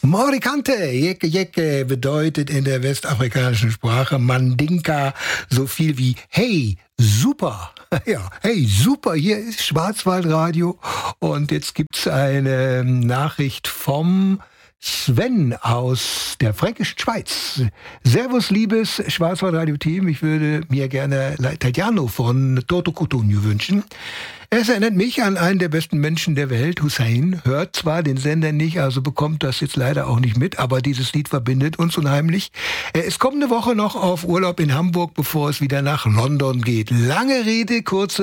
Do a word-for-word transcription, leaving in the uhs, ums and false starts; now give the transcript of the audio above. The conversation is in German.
Morikante, Jeke Jeke bedeutet in der westafrikanischen Sprache Mandinka so viel wie hey, super. Ja, hey, super, hier ist Schwarzwaldradio und jetzt gibt's eine Nachricht vom Sven aus der fränkischen Schweiz. Servus, liebes Schwarzwaldradio-Team. Ich würde mir gerne Tatjano von Toto Cutugno wünschen. Es erinnert mich an einen der besten Menschen der Welt, Hussein. Hört zwar den Sender nicht, also bekommt das jetzt leider auch nicht mit, aber dieses Lied verbindet uns unheimlich. Er ist kommende Woche noch auf Urlaub in Hamburg, bevor es wieder nach London geht. Lange Rede, kurze